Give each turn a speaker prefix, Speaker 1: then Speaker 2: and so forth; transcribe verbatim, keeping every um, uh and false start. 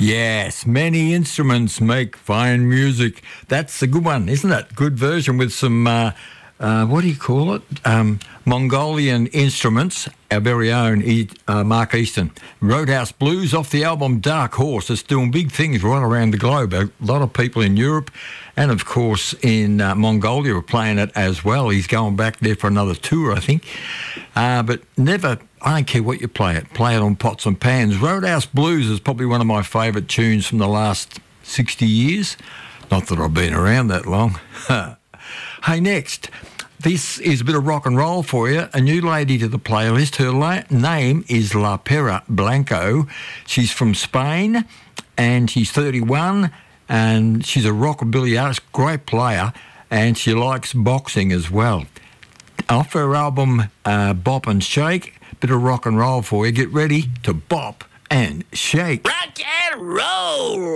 Speaker 1: Yes, many instruments make fine music. That's a good one, isn't it? Good version with some, uh, uh, what do you call it? Um, Mongolian instruments. Our very own e- uh, Mark Easton. Roadhouse Blues off the album Dark Horse. It's doing big things right around the globe. A lot of people in Europe and, of course, in uh, Mongolia are playing it as well. He's going back there for another tour, I think. Uh, but never, I don't care what you play it. Play it on pots and pans. Roadhouse Blues is probably one of my favourite tunes from the last sixty years. Not that I've been around that long. Hey, next... This is a bit of rock and roll for you. A new lady to the playlist. Her la- name is La Pera Blanco. She's from Spain and she's thirty-one and she's a rockabilly artist, great player, and she likes boxing as well. Off her album uh, Bop and Shake, bit of rock and roll for you. Get ready to bop and shake.
Speaker 2: Rock and roll!